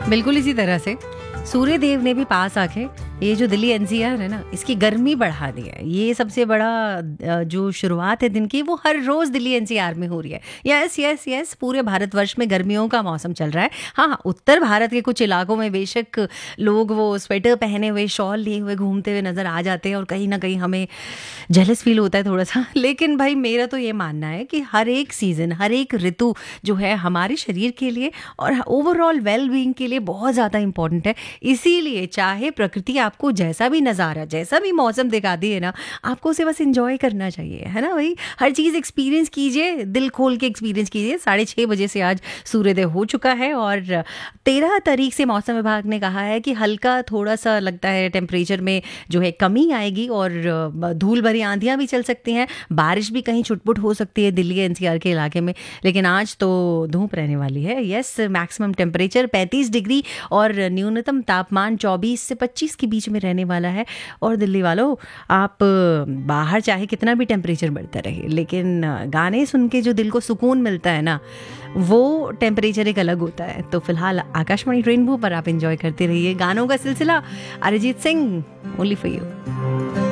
बिल्कुल इसी तरह से सूर्य देव ने भी पास आके ये जो दिल्ली एनसीआर है ना, इसकी गर्मी बढ़ा दी है। ये सबसे बड़ा जो शुरुआत है दिन की, वो हर रोज दिल्ली एनसीआर में हो रही है। यस यस यस, पूरे भारतवर्ष में गर्मियों का मौसम चल रहा है। हाँ हाँ, उत्तर भारत के कुछ इलाकों में बेशक लोग वो स्वेटर पहने हुए, शॉल लिए हुए घूमते हुए नजर आ जाते हैं और कहीं ना कहीं हमें जेलस फील होता है थोड़ा सा। लेकिन भाई मेरा तो ये मानना है कि हर एक सीजन, हर एक ऋतु जो है हमारे शरीर के लिए और ओवरऑल वेल बीइंग के लिए बहुत ज़्यादा इंपॉर्टेंट है। इसीलिए चाहे प्रकृति आपको जैसा भी नज़ारा, जैसा भी मौसम दिखा दिए ना, आपको उसे बस इंजॉय करना चाहिए, है ना भाई। हर चीज़ एक्सपीरियंस कीजिए, दिल खोल के एक्सपीरियंस कीजिए। 6:30 बजे से आज सूर्योदय हो चुका है और 13 तारीख से मौसम विभाग ने कहा है कि हल्का थोड़ा सा लगता है टेम्परेचर में जो है कमी आएगी और धूल भरी आंधियां भी चल सकती हैं, बारिश भी कहीं छुटपुट हो सकती है दिल्ली एनसीआर के इलाके में। लेकिन आज तो धूप रहने वाली है। यस, मैक्सिमम टेम्परेचर 35 डिग्री और न्यूनतम तापमान 24 से 25 के बीच में रहने वाला है। और दिल्ली वालों, आप बाहर चाहे कितना भी टेम्परेचर बढ़ता रहे, लेकिन गाने सुन के जो दिल को सुकून मिलता है ना, वो टेम्परेचर एक अलग होता है। तो फिलहाल आकाशवाणी रेनबो पर आप एंजॉय करते रहिए गानों का सिलसिला। Arijit Singh, only for you.